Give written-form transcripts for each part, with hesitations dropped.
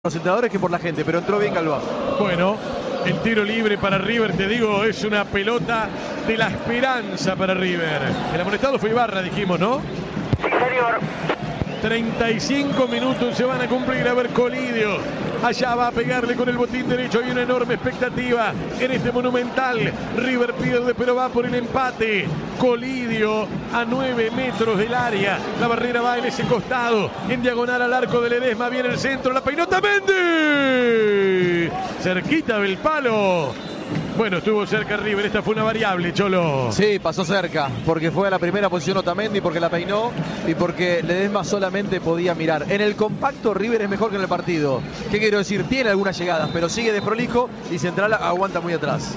los entrenadores que por la gente, pero entró bien Galván. Bueno, el tiro libre para River, te digo, es una pelota de la esperanza para River. El amonestado fue Ibarra, dijimos, ¿no? Sí, señor. 35 minutos se van a cumplir. A ver, Colidio allá va a pegarle con el botín derecho. Hay una enorme expectativa en este Monumental. River pierde, pero va por el empate. Colidio a 9 metros del área. La barrera va en ese costado, en diagonal al arco de Ledesma. Viene el centro, la peinó Otamendi, cerquita del palo. Bueno, estuvo cerca River, esta fue una variable, Cholo. Sí, pasó cerca, porque fue a la primera posición Otamendi, porque la peinó y porque Ledesma solamente podía mirar. En el compacto River es mejor que en el partido. ¿Qué quiero decir? Tiene algunas llegadas, pero sigue desprolijo y Central aguanta muy atrás.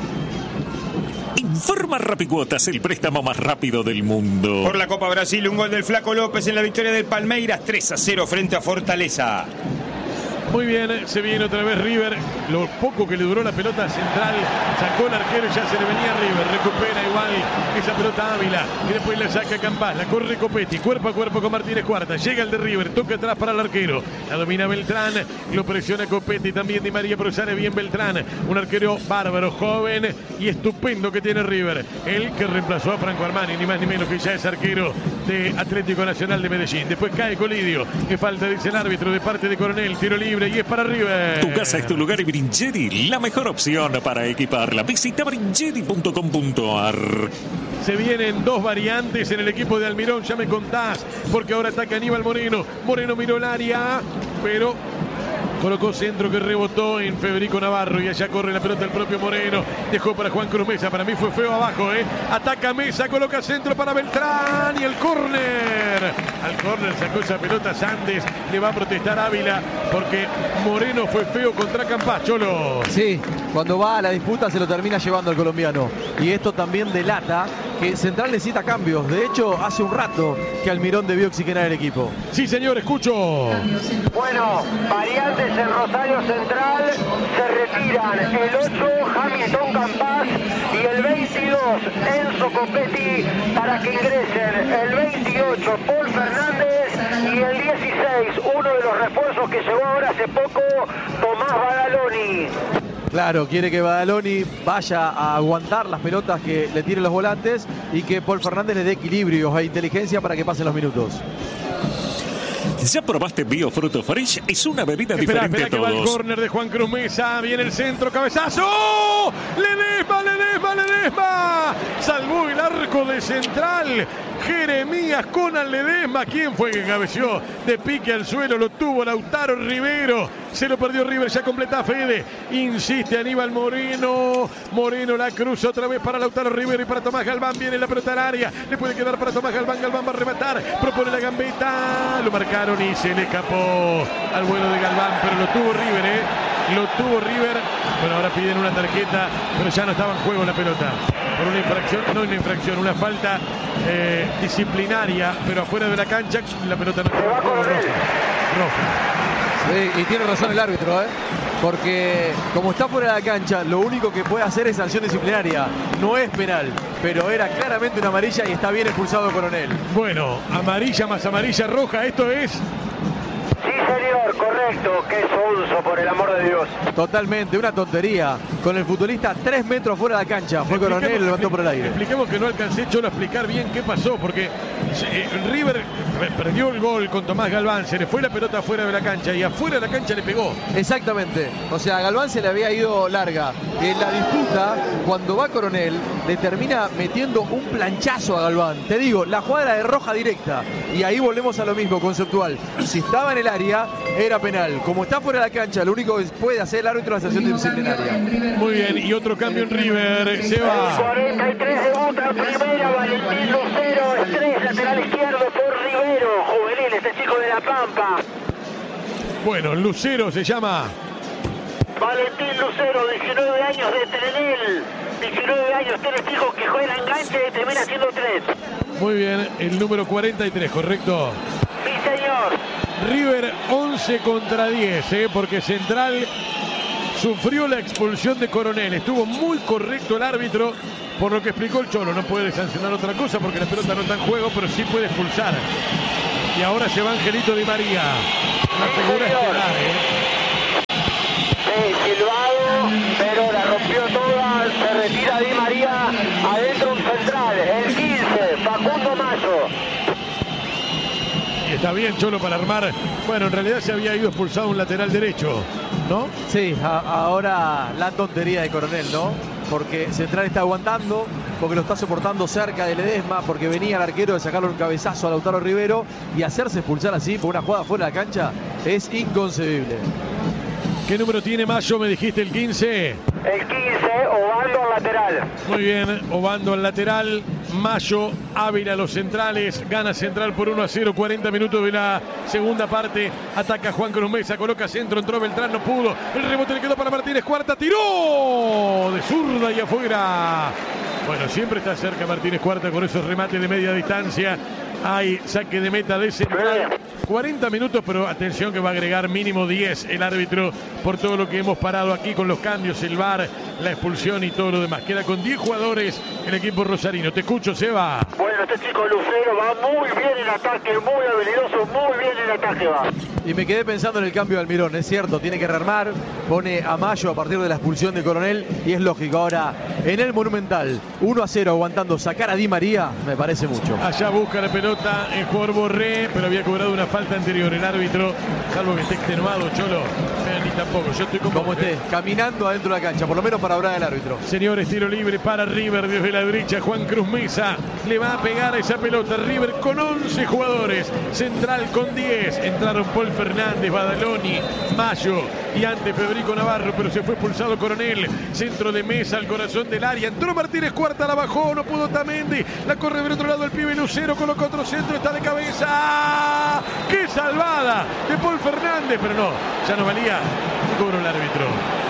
Informa Rapicuotas, el préstamo más rápido del mundo. Por la Copa Brasil, un gol del Flaco López en la victoria del Palmeiras, 3-0 frente a Fortaleza. Muy bien, se viene otra vez River. Lo poco que le duró la pelota Central, sacó el arquero y ya se le venía a River. Recupera igual esa pelota Ávila y después la saca Campás, la corre Copetti, cuerpo a cuerpo con Martínez Cuarta. Llega el de River, toca atrás para el arquero. La domina Beltrán, lo presiona Copetti, también Di María, pero sale bien Beltrán. Un arquero bárbaro, joven y estupendo que tiene River. El que reemplazó a Franco Armani, ni más ni menos, que ya es arquero de Atlético Nacional de Medellín. Después cae Colidio, que falta, dice el árbitro, de parte de Coronel. Tiro libre y es para River. Tu casa es tu lugar y Brincheri, la mejor opción para equiparla. Visita brincheri.com.ar. Se vienen dos variantes en el equipo de Almirón, ya me contás, porque ahora ataca Aníbal Moreno. Moreno miró el área, pero colocó centro que rebotó en Federico Navarro y allá corre la pelota el propio Moreno. Dejó para Juan Cruz Mesa, para mí fue feo abajo, Ataca Mesa, coloca centro para Beltrán y el córner. Al córner sacó esa pelota Sandes, le va a protestar Ávila porque Moreno fue feo contra Campás, Cholo. Sí, cuando va a la disputa se lo termina llevando al colombiano. Y esto también delata que Central necesita cambios. De hecho, hace un rato que Almirón debió oxigenar el equipo. Sí, señor, escucho. Bueno, variantes en Rosario Central. Se retiran el 8, Hamilton Campás, y el 22, Enzo Copetti, para que ingresen el 28, Paul Fernández, y el 16, uno de los refuerzos que llegó ahora hace poco, Tomás Badaloni. Claro, quiere que Badaloni vaya a aguantar las pelotas que le tiren los volantes y que Paul Fernández le dé equilibrio e inteligencia para que pasen los minutos. ¿Ya probaste Biofruto Fresh? Es una bebida diferente a que va el todos. córner de Juan Cruz Mesa. Viene el centro, cabezazo. Ledesma. Salvó el arco de Central. Jeremías Conan Ledesma. ¿Quién fue que cabeció de pique al suelo? Lo tuvo Lautaro Rivero. Se lo perdió River, ya completa Fede. Insiste Aníbal Moreno. Moreno la cruza otra vez para Lautaro Rivero y para Tomás Galván. Viene la pelota al área. Le puede quedar para Tomás Galván. Galván va a rematar. Propone la gambeta. Lo marcaron y se le escapó al vuelo de Galván. Pero lo tuvo River, Lo tuvo River. Bueno, ahora piden una tarjeta, pero ya no estaba en juego la pelota. Por una infracción, no una infracción, una falta disciplinaria, pero afuera de la cancha la pelota no estaba en juego. Roja. Sí, y tiene razón el árbitro, porque como está fuera de la cancha, lo único que puede hacer es sanción disciplinaria. No es penal, pero era claramente una amarilla y está bien expulsado Coronel. Bueno, amarilla más amarilla roja, esto es... Sí, señor, correcto. Qué sonso, por el amor de Dios. Totalmente, una tontería. Con el futbolista 3 metros fuera de la cancha. Fue Coronel, lo levantó por el aire. Expliquemos que no alcancé, Cholo, a explicar bien qué pasó, porque River perdió el gol con Tomás Galván, se le fue la pelota afuera de la cancha y afuera de la cancha le pegó. Exactamente. O sea, a Galván se le había ido larga. En la disputa, cuando va Coronel, le termina metiendo un planchazo a Galván. Te digo, la jugada era de roja directa. Y ahí volvemos a lo mismo, conceptual. Si estaba en el área, era penal. Como está fuera de la cancha, lo único que puede hacer el árbitro es la sanción disciplinaria. Muy bien, y otro cambio en River. Se va. 43 debuta en primera, Valentín Lucero, estrés, lateral izquierdo por Rivero, juvenil, este chico de La Pampa. Bueno, Lucero se llama. Valentín Lucero, 19 años de Trenel. 19 años, tiene chicos que juegan enganche y termina siendo 3. Muy bien, el número 43, ¿correcto? Sí, señor. River 11 contra 10, porque Central sufrió la expulsión de Coronel. Estuvo muy correcto el árbitro, por lo que explicó el Cholo. No puede sancionar otra cosa porque la pelota no está en juego, pero sí puede expulsar. Y ahora se va Angelito Di María. Una figura estelar, Está bien, Cholo, para armar. Bueno, en realidad se había ido expulsado un lateral derecho, ¿no? Sí, ahora la tontería de Coronel, ¿no? Porque Central está aguantando, porque lo está soportando cerca de Ledesma, porque venía el arquero de sacarle un cabezazo a Lautaro Rivero, y hacerse expulsar así por una jugada fuera de la cancha es inconcebible. ¿Qué número tiene Mayo? Me dijiste el 15. El 15, Obando al lateral. Muy bien, Obando al lateral. Mayo, Ávila los centrales. Gana Central por 1-0, 40 minutos de la segunda parte. Ataca Juan Cruz Mesa, coloca centro, entró Beltrán, no pudo. El rebote le quedó para Martínez Cuarta, tiró de zurda y afuera. Bueno, siempre está cerca Martínez Cuarta con esos remates de media distancia. Hay saque de meta de Central. 40 minutos, pero atención que va a agregar mínimo 10 el árbitro por todo lo que hemos parado aquí con los cambios, el VAR, la expulsión y todo lo demás. Queda con 10 jugadores el equipo rosarino. Te escucho, Seba. Bueno, este chico Lucero va muy bien en ataque, muy habilidoso, muy bien en ataque va. Y me quedé pensando en el cambio de Almirón, es cierto, tiene que rearmar, pone a Mayo a partir de la expulsión de Coronel y es lógico. Ahora, en el Monumental, 1-0 aguantando, sacar a Di María, me parece mucho. Allá busca la pelota el jugador Borré, pero había cobrado una falta anterior. El árbitro, salvo que esté extenuado, Cholo, ni tampoco. Yo estoy como esté, caminando adentro de la cancha, por lo menos para hablar del árbitro. Señores, tiro libre para River desde la derecha. Juan Cruz Mesa le va a pegar a esa pelota. River con 11 jugadores, Central con 10. Entraron Paul Fernández, Badaloni, Mayo y antes Federico Navarro, pero se fue expulsado Coronel. Centro de Mesa al corazón del área. Entró Martínez Cuarta, la bajó, no pudo Tamendi. La corre del otro lado el pibe Lucero, coloca otro centro, está de cabeza. ¡Qué salvada de Paul Fernández! Pero no, ya no valía. Cobró el árbitro.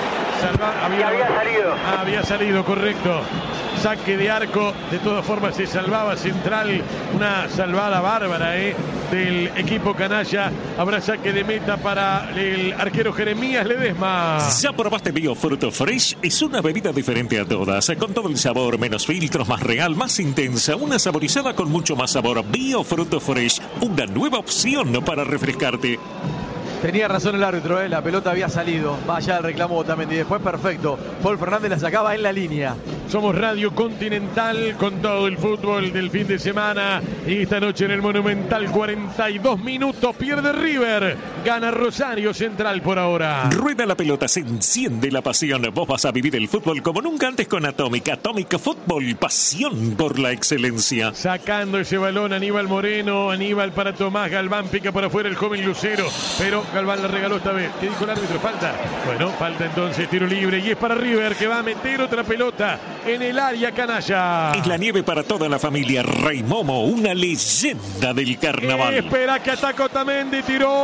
Había salido, correcto. Saque de arco, de todas formas se salvaba Central, una salvada bárbara del equipo canalla. Habrá saque de meta para el arquero Jeremías Ledesma. ¿Ya probaste Biofruto Fresh? Es una bebida diferente a todas, con todo el sabor, menos filtros, más real, más intensa, una saborizada con mucho más sabor. Biofruto Fresh, una nueva opción para refrescarte. Tenía razón el árbitro, la pelota había salido. Vaya el reclamo también. Y después perfecto. Paul Fernández la sacaba en la línea. Somos Radio Continental con todo el fútbol del fin de semana. Y esta noche en el Monumental, 42 minutos. Pierde River. Gana Rosario Central por ahora. Rueda la pelota, se enciende la pasión. Vos vas a vivir el fútbol como nunca antes con Atomic. Atomic Fútbol, pasión por la excelencia. Sacando ese balón Aníbal Moreno. Aníbal para Tomás Galván. Pica por afuera el joven Lucero. Pero Galván la regaló esta vez. ¿Qué dijo el árbitro? Falta. Bueno, falta entonces, tiro libre. Y es para River que va a meter otra pelota en el área canalla. Es la nieve para toda la familia. Rey Momo, una leyenda del carnaval. Espera que atacó Tamendi.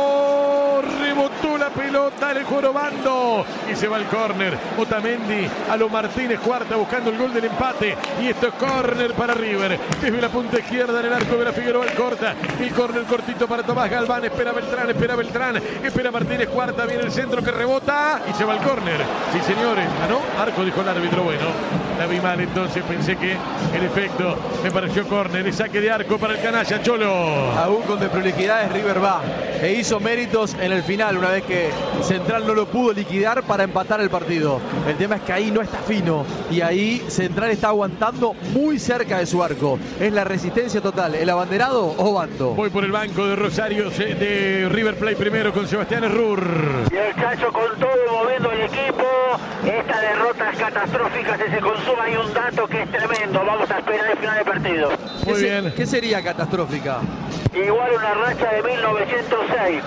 Tiró. Rebotó la pelota el jorobando. Y se va al córner. Otamendi a lo Martínez Cuarta buscando el gol del empate. Y esto es córner para River. Desde la punta izquierda en el arco de la Figueroa corta. El córner cortito para Tomás Galván. Espera Beltrán. Espera Martínez Cuarta, viene el centro que rebota y se va al córner. Sí, señores, ganó arco, dijo el árbitro. Bueno, la vi mal entonces, pensé que en efecto me pareció córner. El saque de arco para el canalla, Cholo. Aún con desprolijidades, River va e hizo méritos en el final, una vez que Central no lo pudo liquidar para empatar el partido. El tema es que ahí no está fino y ahí Central está aguantando muy cerca de su arco. Es la resistencia total. ¿El abanderado o Bando? Voy por el banco de Rosario, de River Plate primero con Sebastián Errur. Y el Chacho con todo moviendo el equipo. Esta derrota es catastrófica si se consuma. Hay un dato que es tremendo. Vamos a esperar el final del partido. Muy bien. ¿Qué sería catastrófica? Igual una racha de 1906.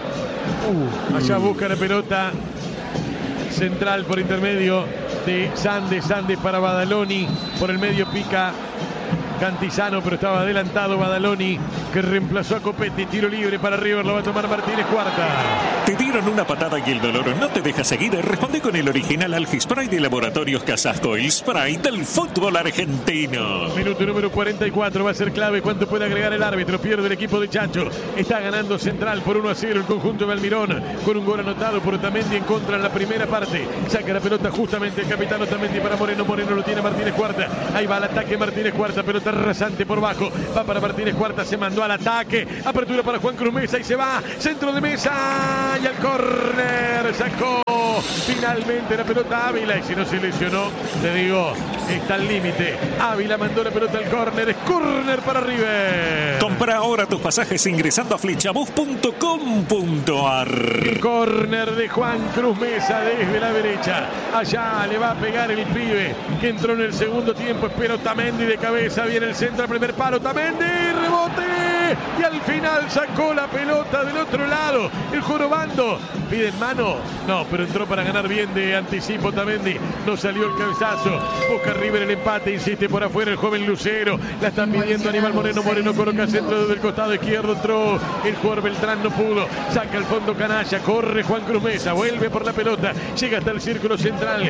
Allá busca la pelota Central por intermedio de Sandes para Badaloni. Por el medio pica Cantizano, pero estaba adelantado Badaloni, que reemplazó a Copetti. Tiro libre para River, lo va a tomar Martínez Cuarta. ¿Te dieron una patada y el dolor no te deja seguir? Responde con el original Algispray de Laboratorios Casasco, el spray del fútbol argentino. Minuto número 44, va a ser clave cuánto puede agregar el árbitro. Pierde el equipo de Chacho. Está ganando Central por 1-0 el conjunto de Almirón, con un gol anotado por Otamendi en contra en la primera parte. Saca la pelota justamente el capitán Otamendi para Moreno. Moreno lo tiene Martínez Cuarta. Ahí va el ataque Martínez Cuarta, pelota rasante por bajo. Va para Martínez Cuarta, se mandó al ataque. Apertura para Juan Cruz Mesa y se va. Centro de Mesa y al córner. Sacó finalmente la pelota Ávila. Y si no se lesionó, te digo, está al límite. Ávila mandó la pelota al córner. Es córner para River. Compra ahora tus pasajes ingresando a flechabus.com.ar. El córner de Juan Cruz Mesa desde la derecha. Allá le va a pegar el pibe que entró en el segundo tiempo. Espera Otamendi de cabeza. Viene el centro al primer palo. Otamendi, rebote. Y al final sacó la pelota del otro lado. El jorobando pide en mano. No, pero entró para ganar bien de anticipo Otamendi. No salió el cabezazo. Busca River el empate. Insiste por afuera el joven Lucero. La están pidiendo Aníbal Moreno. Moreno coloca centro desde el costado izquierdo. Entró el jugador Beltrán. No pudo. Saca al fondo Canalla. Corre Juan Cruz Mesa. Vuelve por la pelota. Llega hasta el círculo central.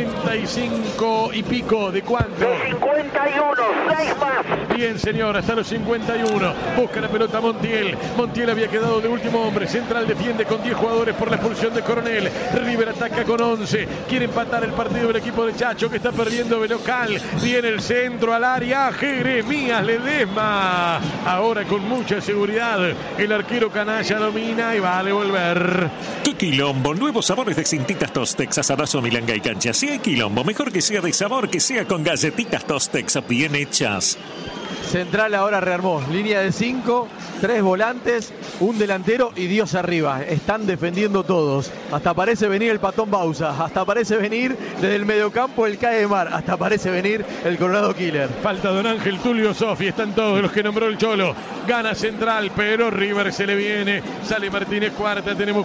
45 y pico. ¿De cuánto? De 51. 6 más. Bien, señor. Hasta los 51. Busca la pelota Montiel. Montiel había quedado de último hombre. Central defiende con 10 jugadores por la expulsión de Coronel. River ataca con 11. Quiere empatar el partido del equipo de Chacho que está perdiendo de local. Viene el centro al área. Jeremías Ledesma. Ahora con mucha seguridad. El arquero Canalla domina y va a devolver. ¡Qué quilombo! Nuevos sabores de cintitas Tostex, asadazo, milanga y cancha. Si hay quilombo, mejor que sea de sabor, que sea con galletitas Tostex bien hechas. Central ahora rearmó. Línea de 5, 3 volantes, un delantero y Dios arriba. Están defendiendo todos. Hasta parece venir el Patón Bausa. Hasta parece venir desde el mediocampo el Caemar. Hasta parece venir el Colorado Killer. Falta Don Ángel Tulio Sofi. Están todos los que nombró el Cholo. Gana Central, pero River se le viene. Sale Martínez Cuarta. Tenemos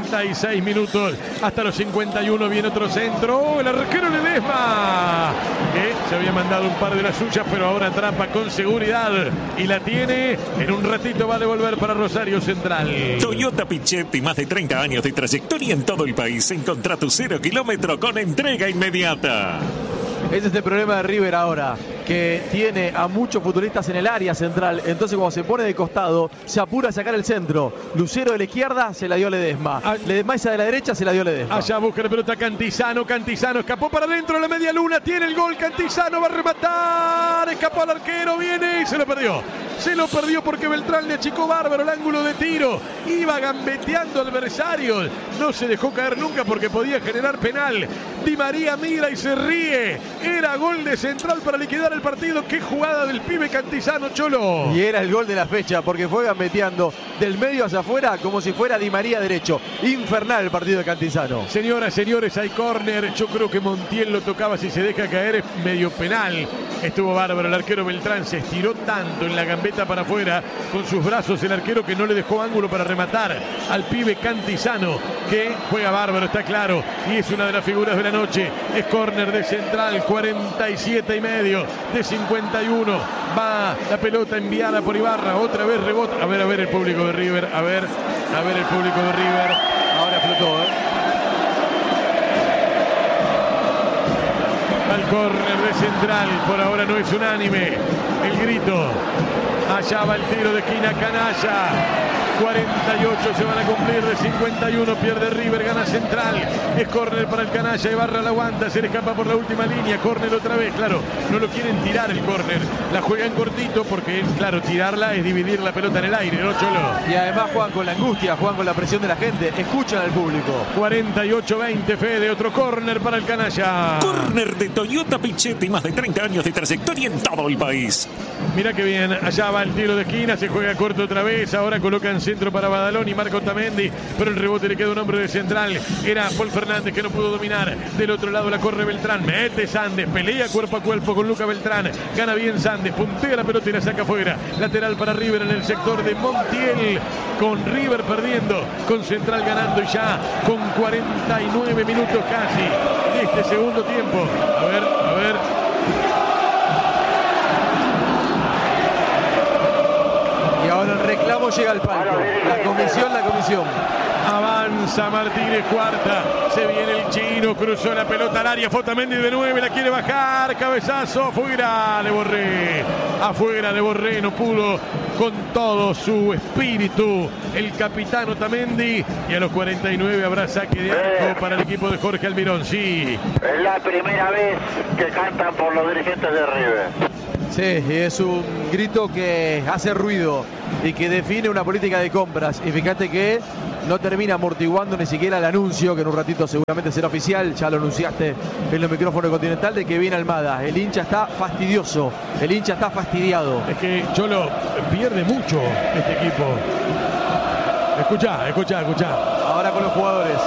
46 minutos. Hasta los 51 viene otro centro. ¡Oh, el arquero Ledesma! Se había mandado un par de las suyas, pero ahora atrapa con seguridad y la tiene. En un ratito va a devolver para Rosario Central. Toyota Pichetti, más de 30 años de trayectoria en todo el país. Encontrá tu 0 kilómetro con entrega inmediata. Ese es el problema de River ahora, que tiene a muchos futbolistas en el área central. Entonces cuando se pone de costado, se apura a sacar el centro. Lucero de la izquierda se la dio Ledesma. Ledesma esa de la derecha se la dio Ledesma. Allá busca la pelota Cantizano. Cantizano escapó para adentro de la media luna. Tiene el gol. Cantizano va a rematar. Escapó al arquero. Viene y se lo perdió. Se lo perdió porque Beltrán le achicó bárbaro el ángulo de tiro. Iba gambeteando al adversario. No se dejó caer nunca porque podía generar penal. Di María mira y se ríe. Era gol de Central para liquidar el partido. Qué jugada del pibe Cantizano, Cholo. Y era el gol de la fecha porque fue gambeteando del medio hacia afuera como si fuera Di María derecho. Infernal el partido de Cantizano. Señoras, señores, hay córner. Yo creo que Montiel lo tocaba. Si se deja caer es medio penal. Estuvo bárbaro el arquero Beltrán. Se estiró tanto en la gambeta para afuera con sus brazos el arquero que no le dejó ángulo para rematar al pibe Cantizano, que juega bárbaro, está claro, y es una de las figuras de la noche. Es córner de Central. 47 y medio de 51. Va la pelota enviada por Ibarra. Otra vez rebote. A ver el público de River. A ver el público de River. Ahora explotó, Al córner de Central. Por ahora no es unánime el grito. Allá va el tiro de esquina Canalla. 48 se van a cumplir de 51. Pierde River, gana Central. Es córner para el Canalla. Ibarra la aguanta, se le escapa por la última línea. Córner otra vez, claro. No lo quieren tirar el córner. La juegan cortito porque, claro, tirarla es dividir la pelota en el aire, ¿no, Cholo? Y además juegan con la angustia, juegan con la presión de la gente. Escuchan al público. 48-20, Fede. Otro córner para el Canalla. Córner de Toyota Pichetti, más de 30 años de trayectoria en todo el país. Mira que bien. Allá va el tiro de esquina. Se juega corto otra vez. Ahora colocan centro para Badalón y Marco Otamendi, pero el rebote le queda un hombre de Central. Era Paul Fernández que no pudo dominar. Del otro lado la corre Beltrán. Mete Sandes. Pelea cuerpo a cuerpo con Luca Beltrán. Gana bien Sandes. Puntea la pelota y la saca afuera. Lateral para River en el sector de Montiel. Con River perdiendo. Con Central ganando y ya con 49 minutos casi de este segundo tiempo. A ver. Y ahora el reclamo llega al palco. La comisión. Avanza Martínez Cuarta. Se viene el chino. Cruzó la pelota al área. Otamendi de 9. La quiere bajar. Cabezazo. Afuera de Borré. No pudo con todo su espíritu el capitán Otamendi. Y a los 49 habrá saque de arco para el equipo de Jorge Almirón. Sí. Es la primera vez que cantan por los dirigentes de River. Sí, es un grito que hace ruido y que define una política de compras. Y fíjate que no termina amortiguando ni siquiera el anuncio, que en un ratito seguramente será oficial, ya lo anunciaste en los micrófonos de Continental, de que viene Almada. El hincha está fastidioso, el hincha está fastidiado. Es que Cholo pierde mucho este equipo. Escuchá. Ahora con los jugadores.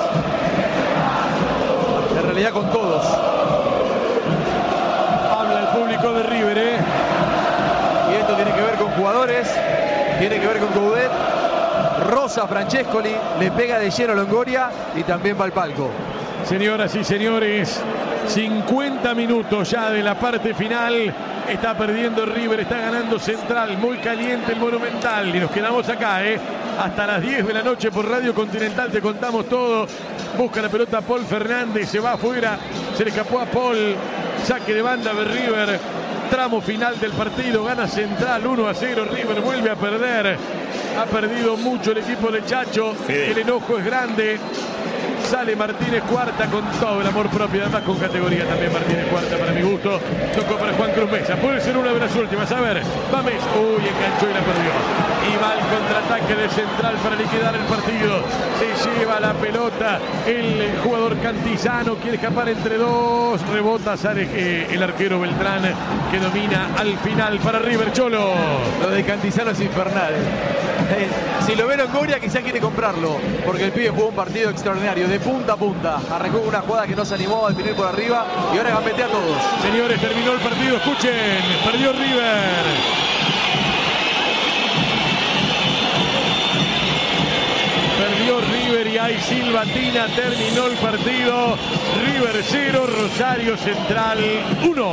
En realidad con todos. Habla el público de River, ¿eh? Y esto tiene que ver con jugadores, tiene que ver con Coudet. Rosa Francescoli le pega de lleno a Longoria y también va al palco. Señoras y señores, 50 minutos ya de la parte final. Está perdiendo River, está ganando Central. Muy caliente el Monumental. Y nos quedamos acá, hasta las 10 de la noche por Radio Continental. Te contamos todo. Busca la pelota Paul Fernández, se va afuera. Se le escapó a Paul. Saque de banda de River. Tramo final del partido. Gana Central 1-0. River vuelve a perder. Ha perdido mucho el equipo de Chacho. El enojo es grande. Sale Martínez Cuarta con todo el amor propio, además con categoría también Martínez Cuarta para mi gusto. Tocó para Juan Cruz Mesa, puede ser una de las últimas, a ver, va Mesa, enganchó y la perdió. Y va el contraataque de Central para liquidar el partido. Se lleva la pelota el jugador Cantizano, quiere escapar entre dos, rebota, sale el arquero Beltrán que domina al final para River. Cholo. Lo de Cantizano es infernal. Si lo ve Longoria quizá quiere comprarlo, porque el pibe jugó un partido extraordinario, de punta a punta. Arrancó una jugada que no se animó a definir por arriba y ahora gambetea a todos. Señores, terminó el partido, escuchen, perdió River. Perdió River y hay silbatina, terminó el partido. River 0, Rosario Central 1.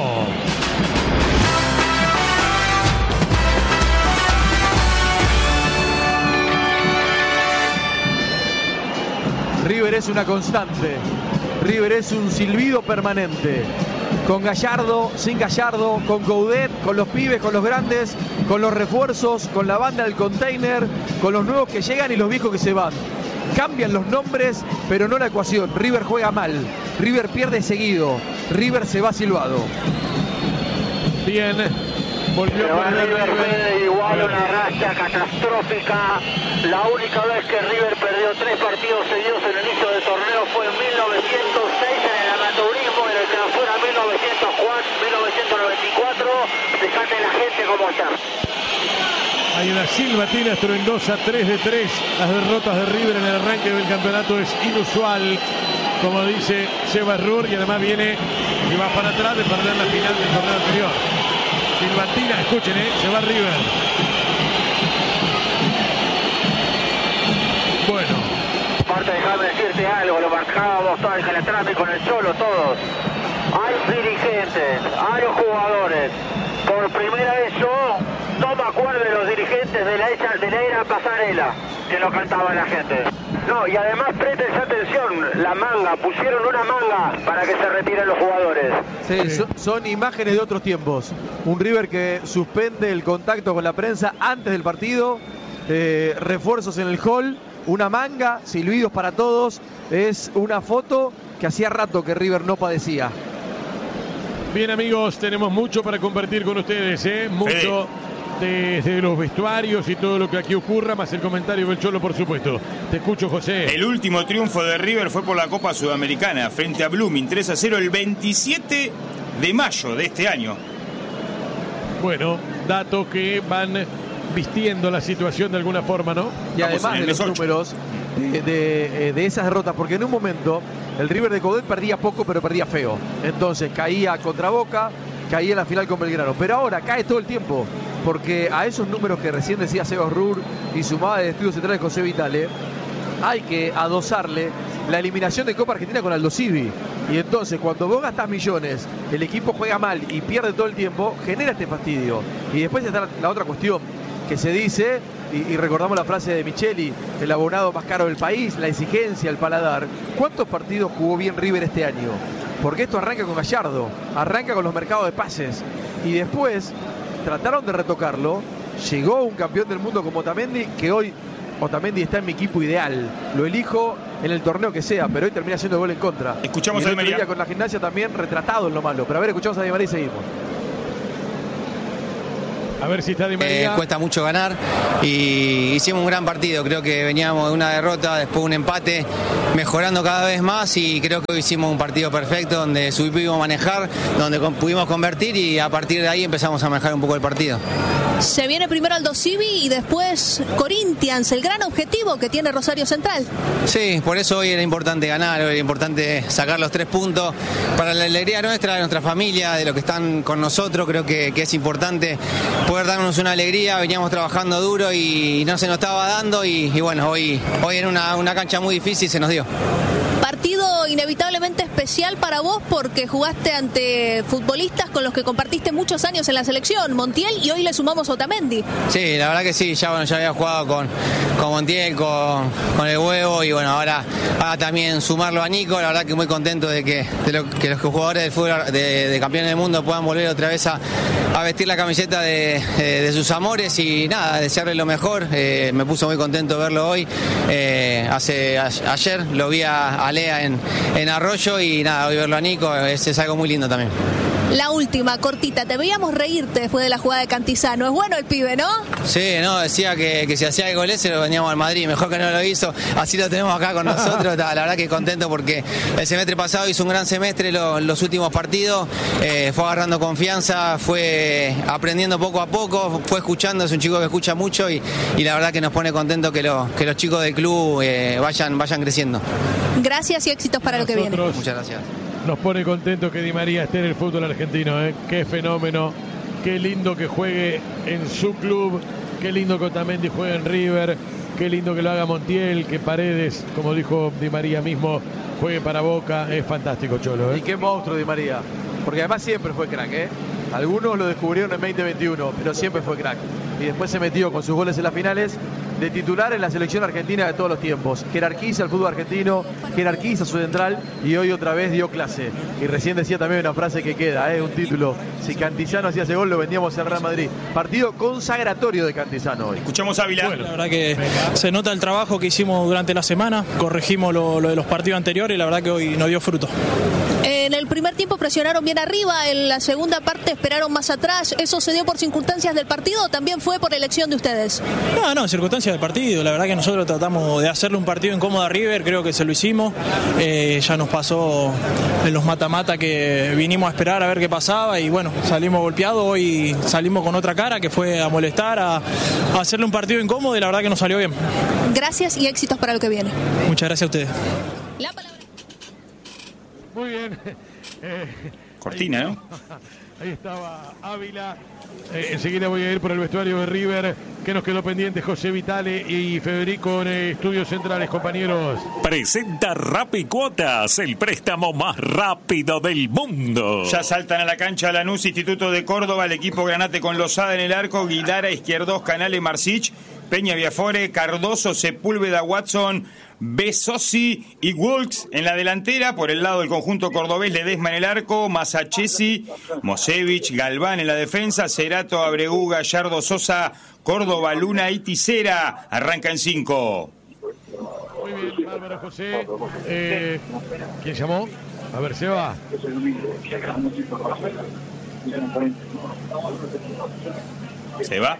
River es una constante, River es un silbido permanente, con Gallardo, sin Gallardo, con Coudet, con los pibes, con los grandes, con los refuerzos, con la banda del container, con los nuevos que llegan y los viejos que se van. Cambian los nombres, pero no la ecuación. River juega mal, River pierde seguido, River se va silbado. Bien. Volvió a River Fede, igual una racha catastrófica. La única vez que River perdió 3 partidos seguidos en el inicio del torneo fue en 1906 en el amateurismo, en el clausura 1994. Dejate la gente como está. Hay una silbatina estruendosa, 3 de 3. Las derrotas de River en el arranque del campeonato es inusual, como dice Seba Rur, y además viene y va para atrás de perder la final del torneo anterior. Silbatina, escuchen, se va River. Bueno. Aparte, déjame decirte algo, lo marcábamos todo el Calatrami con el Cholo, todos. Hay dirigentes, hay jugadores. Por primera vez yo no me acuerdo de los dirigentes de la era Pasarela, que lo cantaba la gente. No, y además presten atención, la manga, pusieron una manga para que se retiren los jugadores. Sí, son imágenes de otros tiempos. Un River que suspende el contacto con la prensa antes del partido, refuerzos en el hall, una manga, silbidos para todos. Es una foto que hacía rato que River no padecía. Bien, amigos, tenemos mucho para compartir con ustedes, mucho. Desde los vestuarios y todo lo que aquí ocurra, más el comentario del Cholo, por supuesto. Te escucho, José. El último triunfo de River fue por la Copa Sudamericana frente a Blooming, 3-0 el 27 de mayo de este año. Bueno, datos que van vistiendo la situación de alguna forma, ¿no? Y además de los números de esas derrotas, porque en un momento el River de Coudet perdía poco, pero perdía feo. Entonces caía contra Boca, caía en la final con Belgrano, pero ahora cae todo el tiempo, porque a esos números que recién decía Seba Rur y sumaba de Estudios Centrales José Vitale, hay que adosarle la eliminación de Copa Argentina con Aldo Civi. Y entonces cuando vos gastás millones, el equipo juega mal y pierde todo el tiempo, genera este fastidio. Y después está la otra cuestión que se dice, y recordamos la frase de Micheli, el abonado más caro del país, la exigencia, el paladar. ¿Cuántos partidos jugó bien River este año? Porque esto arranca con Gallardo, arranca con los mercados de pases, y después trataron de retocarlo. Llegó un campeón del mundo como Otamendi, que hoy Otamendi está en mi equipo ideal, lo elijo en el torneo que sea, pero hoy termina haciendo gol en contra. Escuchamos y el a Di María con la Gimnasia también retratado en lo malo, pero a ver, escuchamos a Di María y seguimos. A ver si está Di María. Cuesta mucho ganar y hicimos un gran partido. Creo que veníamos de una derrota, después un empate, mejorando cada vez más y creo que hoy hicimos un partido perfecto donde supimos manejar, donde pudimos convertir y a partir de ahí empezamos a manejar un poco el partido. Se viene primero Aldo Civi y después Corinthians, el gran objetivo que tiene Rosario Central. Sí, por eso hoy era importante ganar, hoy era importante sacar los 3 puntos para la alegría nuestra, de nuestra familia, de los que están con nosotros. Creo que es importante poder darnos una alegría. Veníamos trabajando duro y no se nos estaba dando y bueno, hoy en una cancha muy difícil se nos dio. Partido inevitablemente especial para vos porque jugaste ante futbolistas con los que compartiste muchos años en la selección, Montiel, y hoy le sumamos Otamendi. Sí, la verdad que sí, ya había jugado con Montiel, con el Huevo y bueno, ahora también sumarlo a Nico. La verdad que muy contento de que los jugadores del fútbol de campeones del mundo puedan volver otra vez a vestir la camiseta de sus amores y nada, desearle lo mejor. Me puso muy contento verlo hoy. Ayer lo vi a Lea en Arroyo y nada, hoy verlo a Nico es algo muy lindo también. La última, cortita, te veíamos reírte después de la jugada de Cantizano. Es bueno el pibe, ¿no? Sí, no, decía que si hacía el gol ese lo veníamos al Madrid, mejor que no lo hizo, así lo tenemos acá con nosotros. La verdad que contento porque el semestre pasado hizo un gran semestre, los últimos partidos, fue agarrando confianza, fue aprendiendo poco a poco, fue escuchando, es un chico que escucha mucho y la verdad que nos pone contento que los chicos del club vayan creciendo. Gracias y éxitos para lo que viene. Muchas gracias. Nos pone contento que Di María esté en el fútbol argentino, ¿eh? Qué fenómeno, qué lindo que juegue en su club, qué lindo que Otamendi juegue en River, qué lindo que lo haga Montiel, que Paredes, como dijo Di María mismo, juegue para Boca. Es fantástico, Cholo, ¿eh? Y qué monstruo Di María, porque además siempre fue crack, ¿eh? Algunos lo descubrieron en 2021, pero siempre fue crack. Y después se metió con sus goles en las finales de titular en la selección argentina de todos los tiempos. Jerarquiza el fútbol argentino, jerarquiza su central y hoy otra vez dio clase. Y recién decía también una frase que queda, un título. Si Cantizano hacía ese gol lo vendíamos al Real Madrid. Partido consagratorio de Cantizano hoy. Escuchamos a Ávila. Bueno, la verdad que se nota el trabajo que hicimos durante la semana, corregimos lo de los partidos anteriores y la verdad que hoy nos dio fruto. En el primer tiempo presionaron bien arriba, en la segunda parte esperaron más atrás. ¿Eso se dio por circunstancias del partido o también fue por elección de ustedes? No, circunstancias del partido. La verdad que nosotros tratamos de hacerle un partido incómodo a River, creo que se lo hicimos. Ya nos pasó en los mata-mata que vinimos a esperar a ver qué pasaba y bueno, salimos golpeados. Hoy salimos con otra cara que fue a molestar, a hacerle un partido incómodo y la verdad que nos salió bien. Gracias y éxitos para lo que viene. Muchas gracias a ustedes. La palabra. Muy bien. Cortina, ¿no? Ahí estaba Ávila. Enseguida voy a ir por el vestuario de River. Que nos quedó pendiente José Vitale y Federico en Estudios Centrales, compañeros. Presenta Rapicuotas, el préstamo más rápido del mundo. Ya saltan a la cancha Lanús, Instituto de Córdoba, el equipo Granate con Lozada en el arco, Guidara, Izquierdos, Canales, Marcich, Peña, Viafore, Cardoso, Sepúlveda, Watson, Besosi y Wilkes en la delantera. Por el lado del conjunto cordobés, Ledesma en el arco, Masachesi, Mosevich, Galván en la defensa, Cerato, Abreu, Gallardo, Sosa, Córdoba, Luna y Tisera. Arranca en 5. Muy bien, Álvaro José. ¿Quién llamó? A ver, Seba. ¿Seba?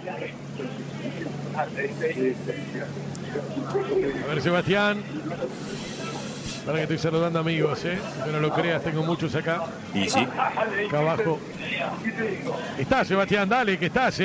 A ver, Sebastián. Para que estoy saludando amigos, que no lo creas, tengo muchos acá. Y sí. Acá abajo. Está, Sebastián, dale, que estás,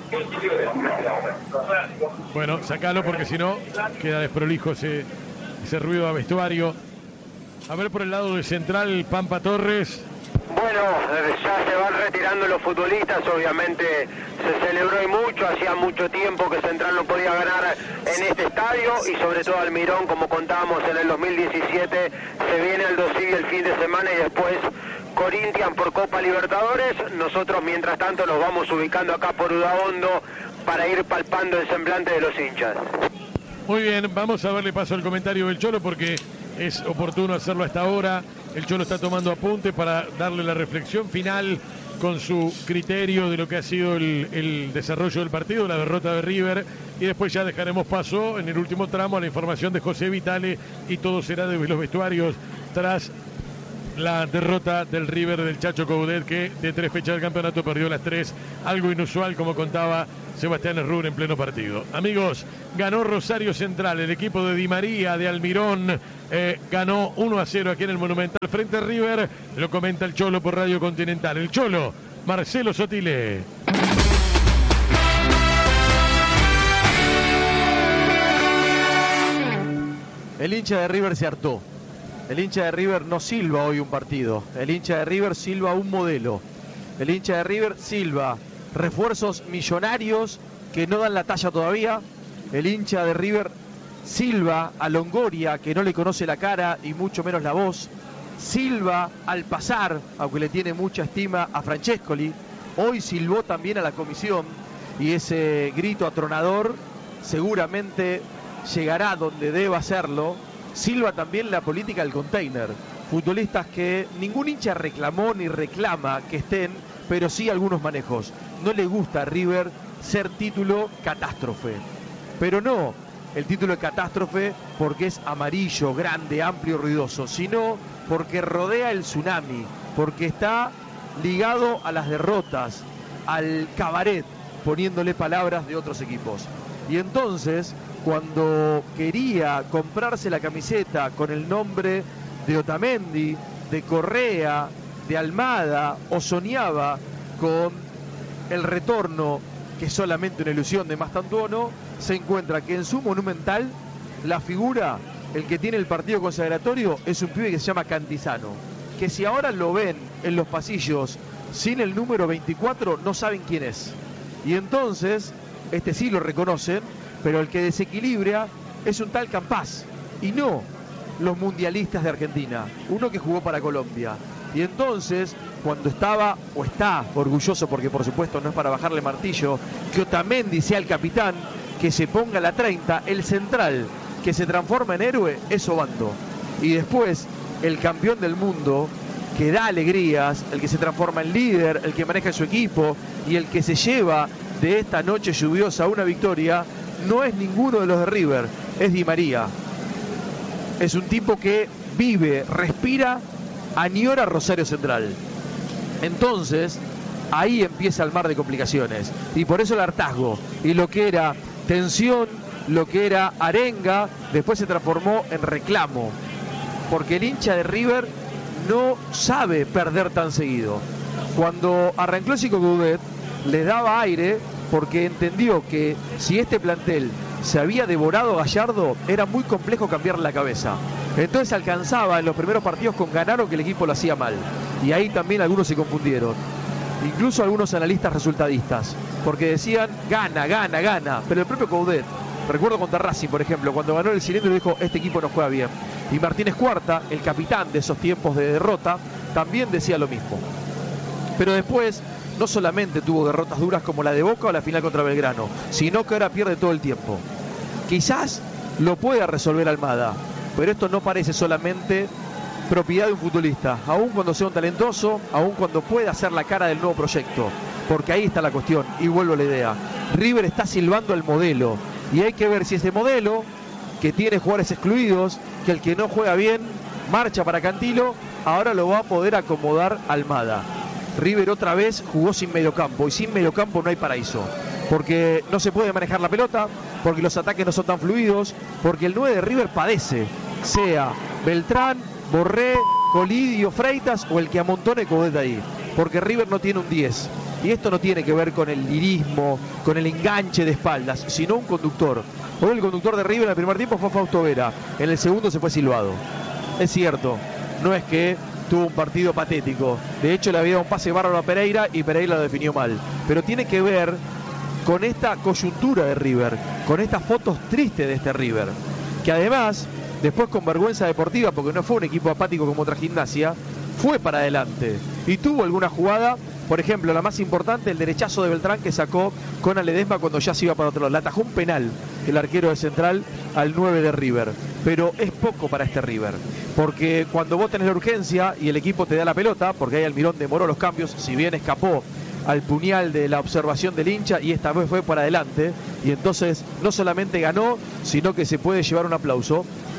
Bueno, sacalo porque si no queda desprolijo ese ruido a vestuario. A ver por el lado de Central, Pampa Torres. Bueno, ya se van retirando los futbolistas, obviamente se celebró y mucho, hacía mucho tiempo que Central no podía ganar en este estadio y sobre todo Almirón, como contábamos en el 2017, se viene Aldo Civi el fin de semana y después Corinthians por Copa Libertadores. Nosotros mientras tanto nos vamos ubicando acá por Udaondo para ir palpando el semblante de los hinchas. Muy bien, vamos a darle paso al comentario del Cholo porque es oportuno hacerlo hasta ahora. El Cholo está tomando apunte para darle la reflexión final con su criterio de lo que ha sido el desarrollo del partido, la derrota de River, y después ya dejaremos paso en el último tramo a la información de José Vitale y todo será de los vestuarios tras la derrota del River del Chacho Coudet, que de 3 fechas del campeonato perdió las 3, algo inusual como contaba Sebastián Errur en pleno partido. Amigos, ganó Rosario Central, el equipo de Di María, de Almirón, ganó 1-0 aquí en el Monumental frente a River. Lo comenta el Cholo por Radio Continental. El Cholo, Marcelo Sotile. El hincha de River se hartó. El hincha de River no silba hoy un partido. El hincha de River silba un modelo. El hincha de River silba refuerzos millonarios que no dan la talla todavía. El hincha de River silba a Longoria, que no le conoce la cara y mucho menos la voz. Silba al pasar, aunque le tiene mucha estima a Francescoli. Hoy silbó también a la comisión, y ese grito atronador seguramente llegará donde deba hacerlo. Silba también la política del container. Futbolistas que ningún hincha reclamó ni reclama que estén, pero sí algunos manejos. No le gusta a River ser título catástrofe. Pero no el título de catástrofe porque es amarillo, grande, amplio, ruidoso, sino porque rodea el tsunami, porque está ligado a las derrotas, al cabaret, poniéndole palabras de otros equipos. Y entonces, cuando quería comprarse la camiseta con el nombre de Otamendi, de Correa, de Almada, o soñaba con el retorno, que es solamente una ilusión, de Mastantuono, se encuentra que en su Monumental la figura, el que tiene el partido consagratorio, es un pibe que se llama Cantizano, que si ahora lo ven en los pasillos sin el número 24, no saben quién es. Y entonces, este sí lo reconocen, pero el que desequilibra es un tal Campás, y no los mundialistas de Argentina, uno que jugó para Colombia. Y entonces, cuando estaba, o está orgulloso, porque por supuesto no es para bajarle martillo, que Otamendi sea el capitán, que se ponga la 30, el central que se transforma en héroe es Obando. Y después, el campeón del mundo, que da alegrías, el que se transforma en líder, el que maneja su equipo, y el que se lleva de esta noche lluviosa una victoria, no es ninguno de los de River, es Di María. Es un tipo que vive, respira, añora Rosario Central. Entonces, ahí empieza el mar de complicaciones. Y por eso el hartazgo. Y lo que era tensión, lo que era arenga, después se transformó en reclamo. Porque el hincha de River no sabe perder tan seguido. Cuando arrancó el Chico Coudet, le daba aire porque entendió que si este plantel se había devorado a Gallardo, era muy complejo cambiarle la cabeza. Entonces alcanzaba en los primeros partidos con Ganaro que el equipo lo hacía mal. Y ahí también algunos se confundieron. Incluso algunos analistas resultadistas. Porque decían, gana, gana, gana. Pero el propio Coudet, recuerdo contra Racing, por ejemplo, cuando ganó el cilindro dijo, este equipo no juega bien. Y Martínez Cuarta, el capitán de esos tiempos de derrota, también decía lo mismo. Pero después, no solamente tuvo derrotas duras como la de Boca o la final contra Belgrano, sino que ahora pierde todo el tiempo. Quizás lo pueda resolver Almada, pero esto no parece solamente propiedad de un futbolista, aun cuando sea un talentoso, aun cuando pueda ser la cara del nuevo proyecto, porque ahí está la cuestión, y vuelvo a la idea. River está silbando el modelo, y hay que ver si ese modelo, que tiene jugadores excluidos, que el que no juega bien, marcha para Cantilo, ahora lo va a poder acomodar Almada. River otra vez jugó sin mediocampo, y sin mediocampo no hay paraíso, porque no se puede manejar la pelota, porque los ataques no son tan fluidos, porque el 9 de River padece, sea Beltrán, Borré, Colidio, Freitas o el que amontone Coudet ahí, porque River no tiene un 10, y esto no tiene que ver con el lirismo, con el enganche de espaldas, sino un conductor. Hoy el conductor de River en el primer tiempo fue Fausto Vera, en el segundo se fue silbado. Es cierto, no es que tuvo un partido patético, de hecho le había dado un pase bárbaro a Pereira y Pereira lo definió mal, pero tiene que ver con esta coyuntura de River, con estas fotos tristes de este River, que además, después con vergüenza deportiva, porque no fue un equipo apático como otra Gimnasia, fue para adelante y tuvo alguna jugada, por ejemplo, la más importante, el derechazo de Beltrán que sacó con Ledesma cuando ya se iba para otro lado. Le atajó un penal el arquero de Central al 9 de River, pero es poco para este River, porque cuando vos tenés la urgencia y el equipo te da la pelota, porque ahí Almirón demoró los cambios, si bien escapó al puñal de la observación del hincha y esta vez fue para adelante, y entonces no solamente ganó, sino que se puede llevar un aplauso.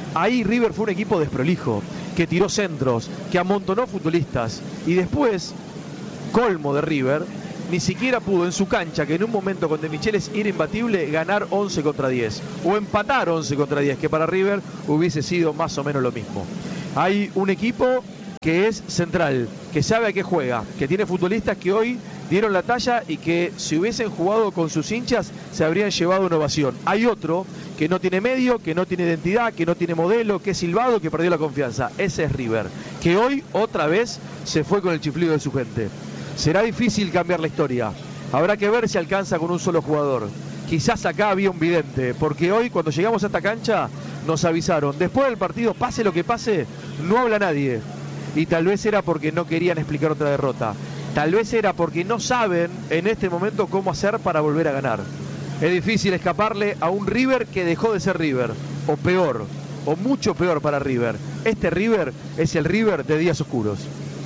Ahí River fue un equipo desprolijo, que tiró centros, que amontonó futbolistas. Y después, colmo de River, ni siquiera pudo en su cancha, que en un momento con De Michelis era imbatible, ganar 11 contra 10. O empatar 11 contra 10, que para River hubiese sido más o menos lo mismo. Hay un equipo que es central, que sabe a qué juega, que tiene futbolistas que hoy dieron la talla y que si hubiesen jugado con sus hinchas se habrían llevado una ovación. Hay otro que no tiene medio, que no tiene identidad, que no tiene modelo, que es silbado, que perdió la confianza. Ese es River, que hoy otra vez se fue con el chiflido de su gente. Será difícil cambiar la historia. Habrá que ver si alcanza con un solo jugador. Quizás acá había un vidente, porque hoy cuando llegamos a esta cancha nos avisaron. Después del partido, pase lo que pase, no habla nadie. Y tal vez era porque no querían explicar otra derrota. Tal vez era porque no saben en este momento cómo hacer para volver a ganar. Es difícil escaparle a un River que dejó de ser River, o peor, o mucho peor para River. Este River es el River de días oscuros.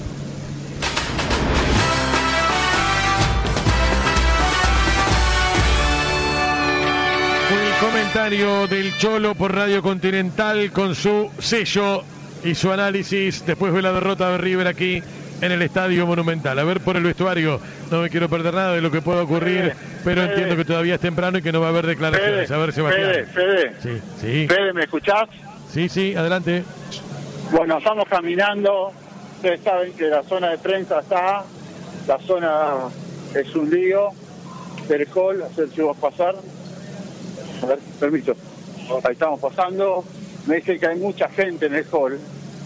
El comentario del Cholo por Radio Continental con su sello y su análisis después de la derrota de River aquí en el Estadio Monumental. A ver por el vestuario, no me quiero perder nada de lo que pueda ocurrir, pero entiendo que todavía es temprano y que no va a haber declaraciones. A ver, Sebastián. Fede, sí. Fede, ¿me escuchás? Sí, adelante. Bueno, estamos caminando, ustedes saben que la zona de prensa está, la zona es un lío, del hall, a ver si vas a pasar. A ver, permiso. Ahí estamos pasando. Me dicen que hay mucha gente en el hall.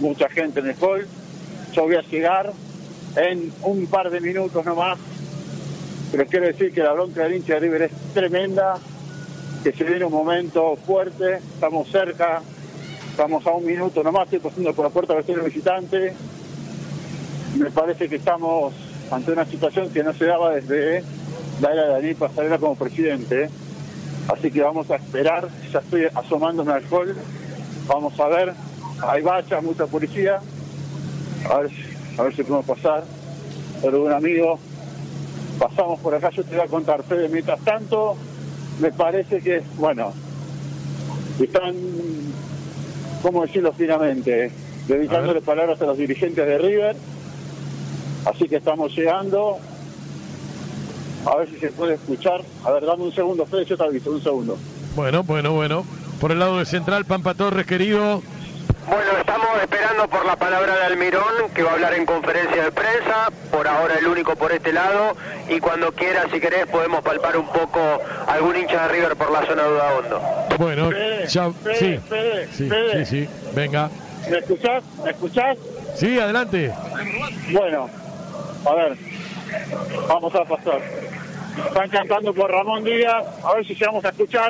Yo voy a llegar en un par de minutos nomás. Pero quiero decir que la bronca del hincha de River es tremenda. Que se viene un momento fuerte. Estamos cerca. Estamos a un minuto nomás. Estoy pasando por la puerta del estadio visitante. Me parece que estamos ante una situación que no se daba desde la era de Daniel Pasarela como presidente. Así que vamos a esperar, ya estoy asomándome al hall, vamos a ver, hay vallas, mucha policía, a ver si podemos pasar, pero un amigo, pasamos por acá, yo te voy a contar, Fede, mientras tanto, me parece que, bueno, están, ¿cómo decirlo finamente? Dedicándole palabras a los dirigentes de River, así que estamos llegando. A ver si se puede escuchar. A ver, dame un segundo, Fede, yo te aviso, un segundo. Bueno. Por el lado de Central, Pampa Torres, querido. Bueno, estamos esperando por la palabra de Almirón, que va a hablar en conferencia de prensa. Por ahora el único por este lado. Y cuando quieras, si querés, podemos palpar un poco algún hincha de River por la zona de Udaondo. Bueno, Fede, ya... Fede. Sí, venga. ¿Me escuchás? Sí, adelante. Bueno, a ver, vamos a pasar. Están cantando por Ramón Díaz, a ver si llegamos a escuchar.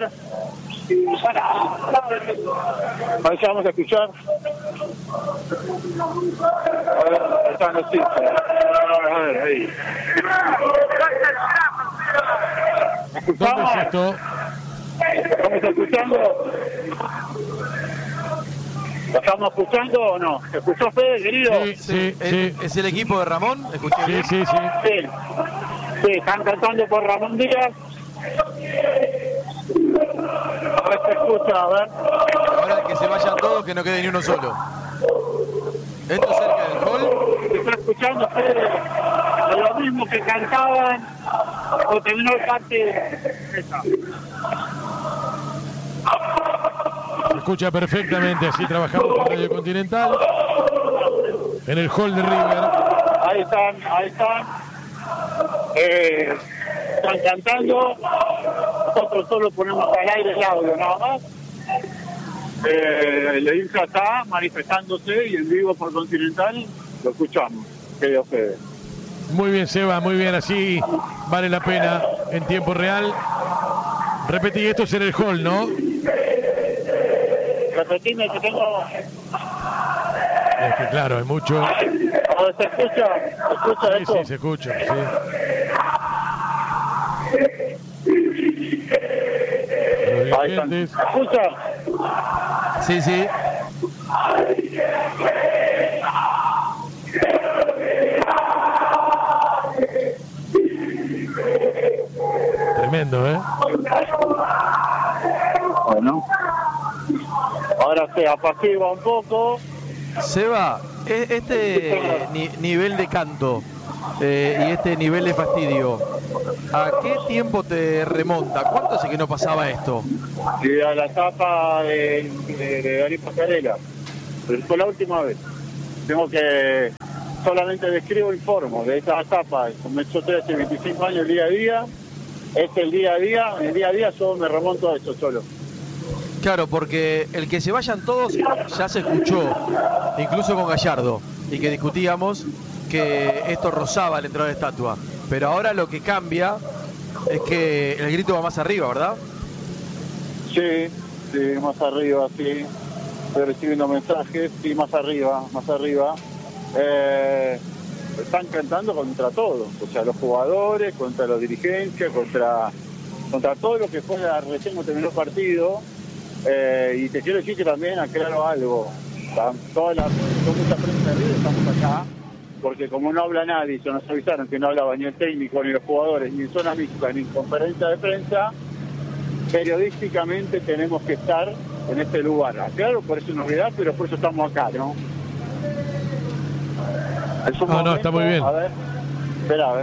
A ver si vamos a escuchar. A ver, están los chicos. A ver, ahí. ¿Dónde es esto? ¿Estamos escuchando? ¿Lo estamos escuchando o no? ¿Escuchó Fede, querido? Sí. ¿Es el equipo de Ramón? ¿Escuché bien? Sí. Sí, están cantando por Ramón Díaz. A ver si escucha, a ver. Ahora que se vayan todos, que no quede ni uno solo. Esto es cerca del hall. ¿Se está escuchando, Fede? De lo mismo que cantaban o terminó el partido. Se escucha perfectamente, así trabajamos con Radio Continental. En el hall de River. Ahí están. Están cantando. Nosotros solo ponemos al aire el audio, nada más. El hincha está manifestándose y en vivo por Continental lo escuchamos. Que Dios Fede. Muy bien, Seba, muy bien, así vale la pena en tiempo real. Repetí, esto es en el hall, ¿no? Repetime que tengo... Es que claro, hay mucho... ¿Se escucha? Esto? Sí, se escucha, sí. Ahí están. ¿Se escucha? Sí. Tremendo, ¿eh? Bueno. Ahora ahora se apacigua un poco. Seba, este nivel de canto y este nivel de fastidio, ¿a qué tiempo te remonta? ¿Cuánto hace que no pasaba esto? Y a la etapa de Darío Pasarela. Pero fue la última vez. Tengo que... Solamente describo, informo de esta etapa. Comenzó 13, 25 años el día a día. El día a día. En el día a día yo me remonto a eso solo. Claro, porque el que se vayan todos ya se escuchó, incluso con Gallardo, y que discutíamos que esto rozaba la entrada de estatua. Pero ahora lo que cambia es que el grito va más arriba, ¿verdad? Sí, más arriba, sí. Estoy recibiendo mensajes, sí, más arriba. Están cantando contra todo, o sea, los jugadores, contra los dirigencias, contra todo lo que fue recién terminó el partido. Y te quiero decir que también aclaro algo. Toda mucha prensa de River estamos acá, porque como no habla nadie, ya nos avisaron que no hablaba ni el técnico, ni los jugadores, ni en zona mixta, ni en conferencia de prensa, periodísticamente tenemos que estar en este lugar. Claro, por eso es novedad, pero por eso estamos acá, ¿no? No, está muy bien. A ver, espera.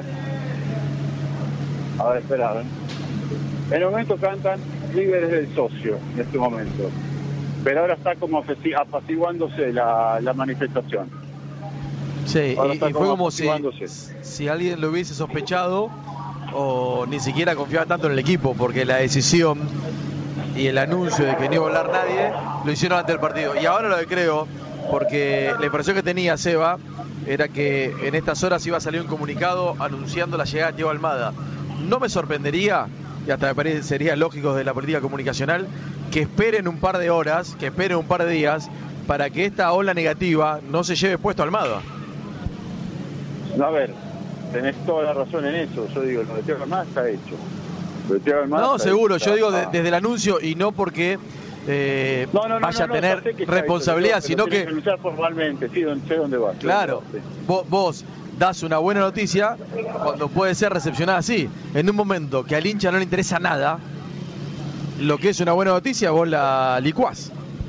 En el momento cantan River es del socio, en este momento. Pero ahora está como apaciguándose la manifestación. Sí, y fue como si alguien lo hubiese sospechado o ni siquiera confiaba tanto en el equipo, porque la decisión y el anuncio de que no iba a hablar nadie lo hicieron antes del partido. Y ahora lo que creo, porque la impresión que tenía Seba era que en estas horas iba a salir un comunicado anunciando la llegada de Thiago Almada. No me sorprendería, y hasta me parecería lógico de la política comunicacional, que esperen un par de horas, que esperen un par de días, para que esta ola negativa no se lleve puesto a Almada. No, a ver, tenés toda la razón en eso. Yo digo, lo de Thiago Almada está hecho. No, seguro, yo digo desde el anuncio, y no porque vaya a tener responsabilidad, sino que anunciar formalmente, sí, sé dónde va. Claro, sí. Vos das una buena noticia cuando puede ser recepcionada así. En un momento que al hincha no le interesa nada, lo que es una buena noticia vos la licuás.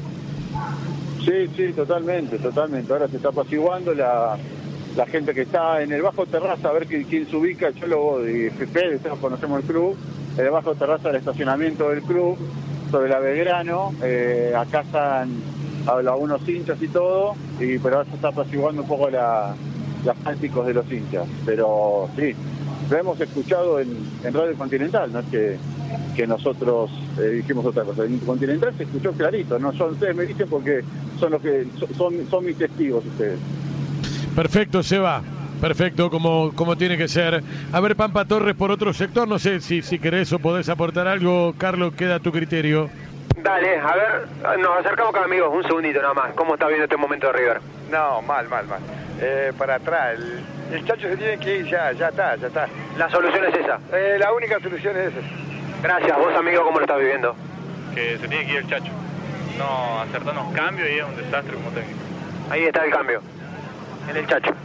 Sí, totalmente. Ahora se está apaciguando la gente que está en el bajo terraza, a ver quién se ubica. Yo lo voy, Fede, todos conocemos el club, el bajo terraza del estacionamiento del club, sobre la Belgrano, acá están algunos hinchas y todo, pero ahora se está apaciguando un poco los cánticos de los hinchas. Pero sí, lo hemos escuchado en Radio Continental, no es que nosotros dijimos otra cosa. En Continental se escuchó clarito, no son ustedes, me dicen, porque son los que son mis testigos ustedes. Perfecto, Seba. Perfecto, como tiene que ser. A ver, Pampa Torres por otro sector, no sé si querés o podés aportar algo. Carlos, queda a tu criterio. Dale, a ver, nos acercamos acá, amigos, un segundito nada más. ¿Cómo está viendo este momento de River? No, mal. Para atrás, el Chacho se tiene que ir, ya está. ¿La solución es esa? La única solución es esa. Gracias. ¿Vos, amigo, cómo lo estás viviendo? Que se tiene que ir el Chacho. No acertó unos cambios y es un desastre como técnico. Ahí está el cambio. En el Chacho.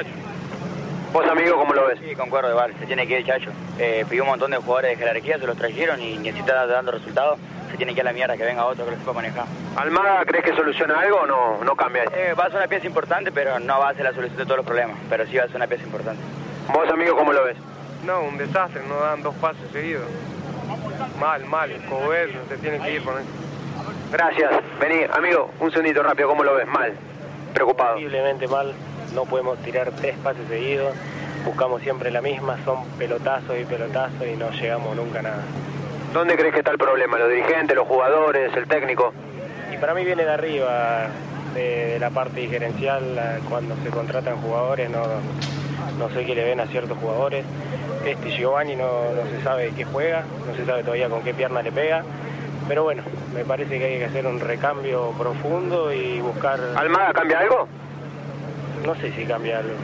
¿Vos, amigo, cómo lo ves? Sí, concuerdo, igual, se tiene que ir el Chacho. Pidió un montón de jugadores de jerarquía, se los trajeron y ni está dando resultados. Se tiene que ir a la mierda, que venga otro que lo sepa manejar. ¿Almada crees que soluciona algo o no cambia? Va a ser una pieza importante, pero no va a ser la solución de todos los problemas. Pero sí va a ser una pieza importante. ¿Vos, amigo, cómo lo ves? No, un desastre, no dan 2 pases seguidos. Mal, Cover se tiene que ir con eso. Gracias. Vení, amigo, un segundito rápido, ¿cómo lo ves? Mal. Preocupado. Posiblemente mal. No podemos tirar 3 pases seguidos, buscamos siempre la misma, son pelotazos y no llegamos nunca a nada. ¿Dónde crees que está el problema? ¿Los dirigentes, los jugadores, el técnico? Y para mí viene de arriba, de la parte gerencial, cuando se contratan jugadores, no sé qué le ven a ciertos jugadores. Giovanni no se sabe qué juega, no se sabe todavía con qué pierna le pega, pero bueno, me parece que hay que hacer un recambio profundo y buscar... ¿Almada cambia algo? No sé si cambia algo.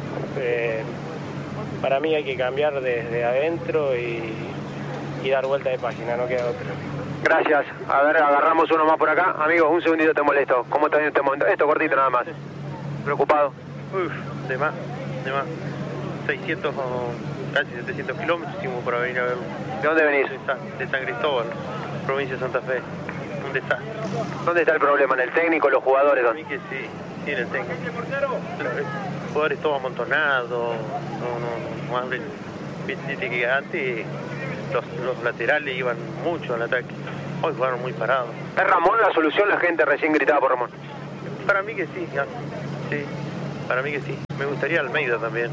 Para mí hay que cambiar desde adentro y dar vuelta de página, no queda otra. Gracias. A ver, agarramos uno más por acá. Amigos, un segundito te molesto. ¿Cómo está en este momento? Esto cortito nada más. ¿Preocupado? De más. 600 o casi 700 kilómetros hicimos para venir a verlo. ¿De dónde venís? De San Cristóbal, provincia de Santa Fe. Un desastre. ¿Dónde está el problema? ¿En el técnico, los jugadores? Para mí que sí, en el técnico. Los jugadores todos amontonados, no abren. Viste que antes los laterales iban mucho al ataque, hoy jugaron muy parados. ¿Es Ramón la solución? La gente recién gritaba por Ramón. Para mí que sí, sí, para mí que sí. Me gustaría Almeida también.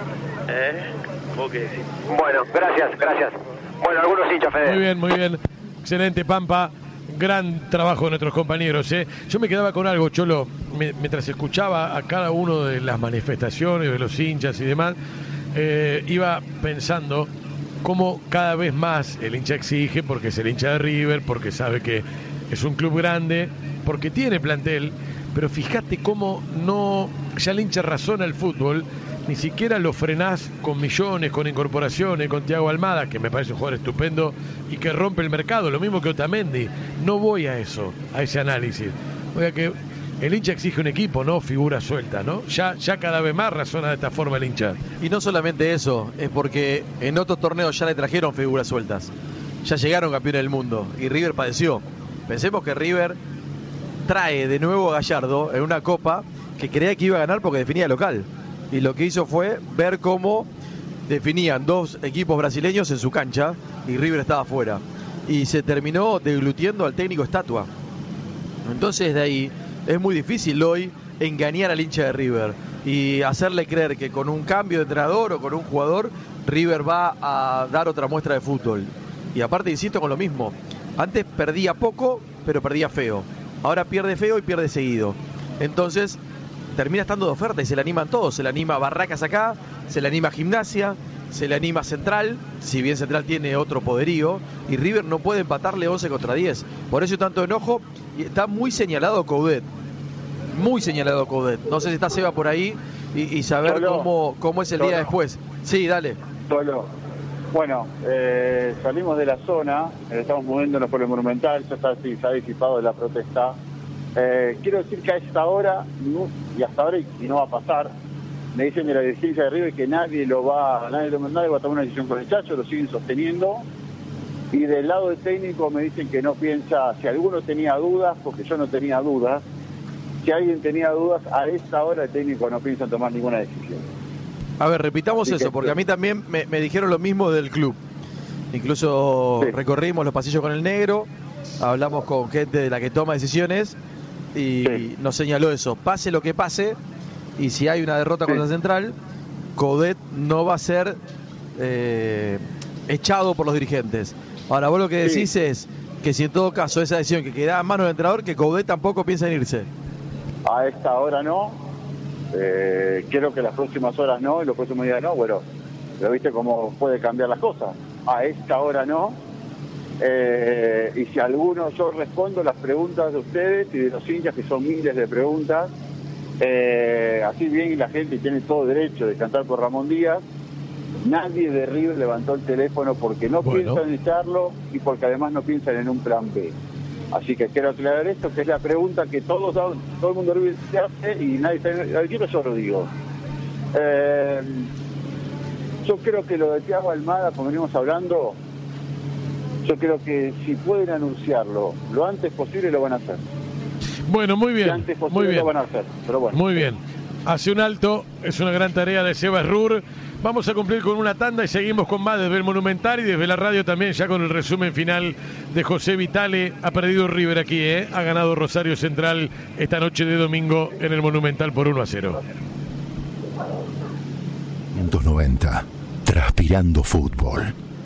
¿Vos qué decís? Bueno, gracias. Bueno, algunos hinchas, Fede. Muy bien. Excelente, Pampa. Gran trabajo de nuestros compañeros. Yo me quedaba con algo, Cholo, mientras escuchaba a cada uno de las manifestaciones de los hinchas y demás, iba pensando cómo cada vez más el hincha exige, porque es el hincha de River, porque sabe que es un club grande, porque tiene plantel, pero fíjate cómo no, ya el hincha razona el fútbol, ni siquiera lo frenás con Millones, con incorporaciones, con Thiago Almada, que me parece un jugador estupendo y que rompe el mercado, lo mismo que Otamendi. No voy a eso, a ese análisis. O sea que el hincha exige un equipo, no figura suelta, ¿no? Ya cada vez más razona de esta forma el hincha. Y no solamente eso, es porque en otros torneos ya le trajeron figuras sueltas. Ya llegaron campeones del mundo y River padeció. Pensemos que River trae de nuevo a Gallardo en una copa que creía que iba a ganar porque definía local. Y lo que hizo fue ver cómo definían dos equipos brasileños en su cancha y River estaba afuera. Y se terminó deglutiendo al técnico estatua. Entonces de ahí es muy difícil hoy engañar al hincha de River y hacerle creer que con un cambio de entrenador o con un jugador River va a dar otra muestra de fútbol. Y aparte insisto con lo mismo, antes perdía poco pero perdía feo, ahora pierde feo y pierde seguido. Entonces termina estando de oferta y se le animan todos, se le anima Barracas acá, se le anima Gimnasia, se le anima Central, si bien Central tiene otro poderío, y River no puede empatarle 11 contra 10. Por eso tanto enojo, y está muy señalado Coudet. Muy señalado Coudet. No sé si está Seba por ahí y saber cómo es el día después. Sí, dale. Bueno, salimos de la zona, estamos moviéndonos por el Monumental, ya se ha disipado de la protesta. Quiero decir que a esta hora, y hasta ahora, y no va a pasar, me dicen de la dirigencia de River que nadie va a tomar una decisión con el Chacho, lo siguen sosteniendo. Y del lado del técnico me dicen que no piensa, si alguno tenía dudas, porque yo no tenía dudas, si alguien tenía dudas, a esta hora el técnico no piensa tomar ninguna decisión. A ver, repitamos eso, porque a mí también me dijeron lo mismo del club. Incluso recorrimos los pasillos con el negro, hablamos con gente de la que toma decisiones y nos señaló eso. Pase lo que pase, y si hay una derrota contra Central, Coudet no va a ser echado por los dirigentes. Ahora, vos lo que decís es que si en todo caso esa decisión que queda en manos del entrenador, que Coudet tampoco piensa en irse. A esta hora no. Quiero que las próximas horas no, y los próximos días no. Bueno, pero viste cómo puede cambiar las cosas. A esta hora no. Y si alguno, yo respondo las preguntas de ustedes y de los hinchas, que son miles de preguntas. Así bien la gente tiene todo derecho de cantar por Ramón Díaz. Nadie de River levantó el teléfono porque no piensan en echarlo y porque además no piensan en un plan B. Así que quiero aclarar esto, que es la pregunta que todo el mundo de River se hace y nadie está aquí, yo lo digo. Yo creo que lo de Thiago Almada, como venimos hablando, yo creo que si pueden anunciarlo lo antes posible lo van a hacer. Bueno, muy bien. Muy bien. Lo van a hacer, pero bueno. Muy bien. Hace un alto, es una gran tarea de Seba Rur. Vamos a cumplir con una tanda y seguimos con más desde el Monumental y desde la radio también, ya con el resumen final de José Vitale. Ha perdido River aquí, ha ganado Rosario Central esta noche de domingo en el Monumental por 1-0. 190, transpirando fútbol.